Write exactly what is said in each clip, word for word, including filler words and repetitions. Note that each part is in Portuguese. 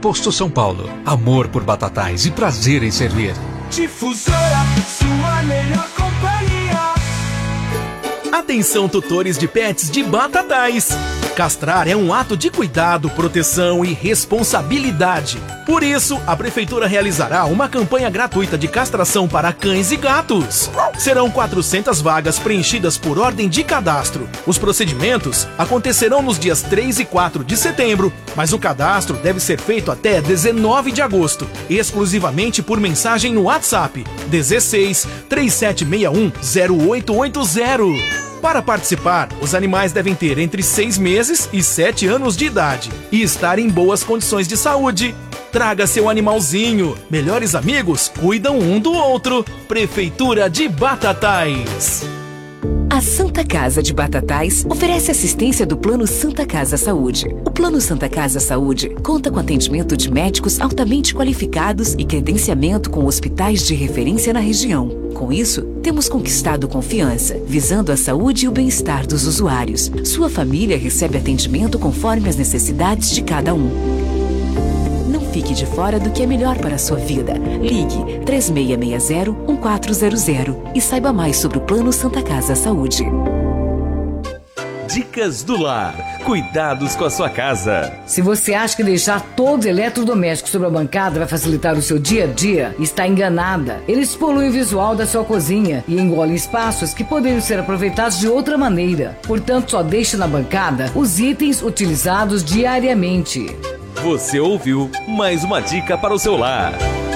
Posto São Paulo. Amor por Batatais e prazer em servir. Difusora, sua melhor companhia. Atenção, tutores de pets de Batatais. Castrar é um ato de cuidado, proteção e responsabilidade. Por isso, a Prefeitura realizará uma campanha gratuita de castração para cães e gatos. Serão quatrocentas vagas preenchidas por ordem de cadastro. Os procedimentos acontecerão nos dias três e quatro de setembro, mas o cadastro deve ser feito até dezenove de agosto, exclusivamente por mensagem no WhatsApp dezesseis, três sete seis um, zero oito oito zero. Para participar, os animais devem ter entre seis meses e sete anos de idade e estar em boas condições de saúde. Traga seu animalzinho. Melhores amigos cuidam um do outro. Prefeitura de Batatais. A Santa Casa de Batatais oferece assistência do Plano Santa Casa Saúde. O Plano Santa Casa Saúde conta com atendimento de médicos altamente qualificados e credenciamento com hospitais de referência na região. Com isso, temos conquistado confiança, visando a saúde e o bem-estar dos usuários. Sua família recebe atendimento conforme as necessidades de cada um. Não fique de fora do que é melhor para a sua vida. Ligue três seis seis zero, um quatro zero zero e saiba mais sobre o Plano Santa Casa Saúde. Dicas do Lar. Cuidados com a sua casa. Se você acha que deixar todos os eletrodomésticos sobre a bancada vai facilitar o seu dia a dia, está enganada. Eles poluem o visual da sua cozinha e engolem espaços que poderiam ser aproveitados de outra maneira. Portanto, só deixe na bancada os itens utilizados diariamente. Você ouviu mais uma dica para o seu lar.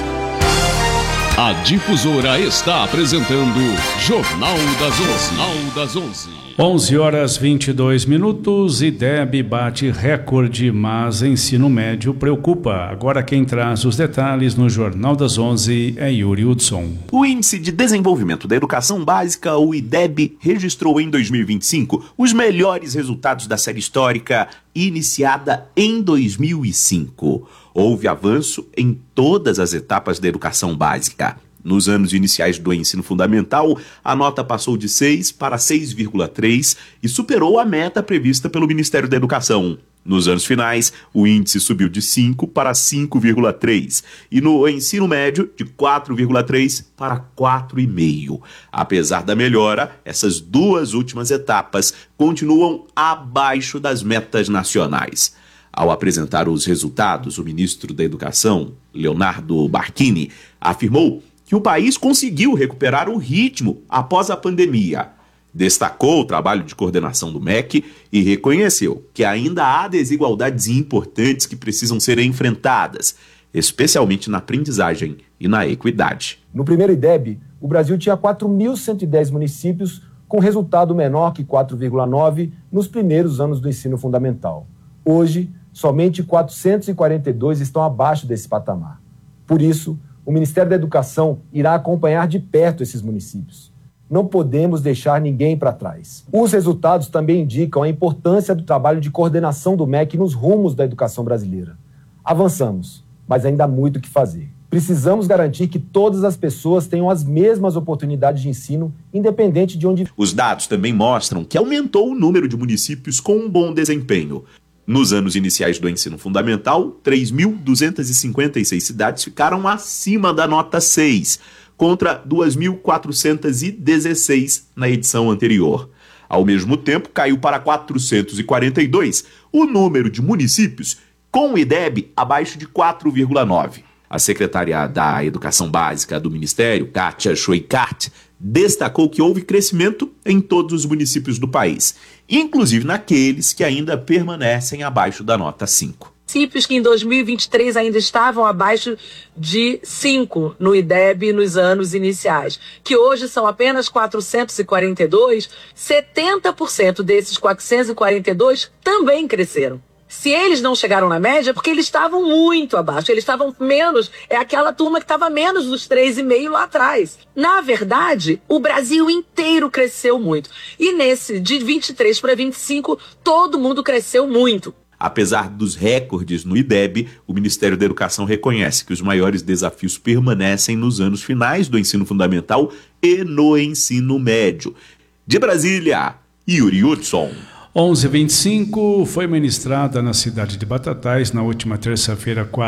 A Difusora está apresentando Jornal das onze. Jornal das onze. onze horas e vinte e dois minutos. IDEB bate recorde, mas ensino médio preocupa. Agora quem traz os detalhes no Jornal das onze é Yuri Hudson. O Índice de Desenvolvimento da Educação Básica, o IDEB, registrou em dois mil e vinte e cinco os melhores resultados da série histórica iniciada em dois mil e cinco. Houve avanço em todas as etapas da educação básica. Nos anos iniciais do ensino fundamental, a nota passou de seis para seis vírgula três e superou a meta prevista pelo Ministério da Educação. Nos anos finais, o índice subiu de cinco para cinco vírgula três e no ensino médio, de quatro vírgula três para quatro vírgula cinco. Apesar da melhora, essas duas últimas etapas continuam abaixo das metas nacionais. Ao apresentar os resultados, o ministro da Educação, Leonardo Barquini, afirmou que o país conseguiu recuperar o ritmo após a pandemia. Destacou o trabalho de coordenação do M E C e reconheceu que ainda há desigualdades importantes que precisam ser enfrentadas, especialmente na aprendizagem e na equidade. No primeiro IDEB, o Brasil tinha quatro mil cento e dez municípios com resultado menor que quatro vírgula nove nos primeiros anos do ensino fundamental. Hoje, somente quatrocentos e quarenta e dois estão abaixo desse patamar. Por isso, o Ministério da Educação irá acompanhar de perto esses municípios. Não podemos deixar ninguém para trás. Os resultados também indicam a importância do trabalho de coordenação do M E C nos rumos da educação brasileira. Avançamos, mas ainda há muito o que fazer. Precisamos garantir que todas as pessoas tenham as mesmas oportunidades de ensino, independente de onde... Os dados também mostram que aumentou o número de municípios com um bom desempenho. Nos anos iniciais do ensino fundamental, três mil duzentas e cinquenta e seis cidades ficaram acima da nota seis, contra duas mil quatrocentas e dezesseis na edição anterior. Ao mesmo tempo, caiu para quatrocentos e quarenta e dois o número de municípios com o IDEB abaixo de quatro vírgula nove. A secretária da Educação Básica do Ministério, Kátia Schweikart, destacou que houve crescimento em todos os municípios do país, inclusive naqueles que ainda permanecem abaixo da nota cinco. Municípios que em dois mil e vinte e três ainda estavam abaixo de cinco no IDEB nos anos iniciais, que hoje são apenas quatrocentos e quarenta e dois, setenta por cento desses quatrocentos e quarenta e dois também cresceram. Se eles não chegaram na média, é porque eles estavam muito abaixo, eles estavam menos, é aquela turma que estava menos dos três vírgula cinco lá atrás. Na verdade, o Brasil inteiro cresceu muito. E nesse, de vinte e três para vinte e cinco, todo mundo cresceu muito. Apesar dos recordes no IDEB, o Ministério da Educação reconhece que os maiores desafios permanecem nos anos finais do ensino fundamental e no ensino médio. De Brasília, Yuri Hudson. onze e vinte e cinco foi ministrada na cidade de Batatais na última terça-feira,